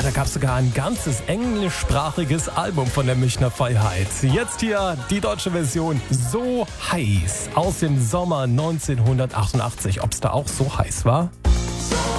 Ja, da gab es sogar ein ganzes englischsprachiges Album von der Münchner Freiheit. Jetzt hier die deutsche Version So heiß aus dem Sommer 1988. Ob es da auch so heiß war?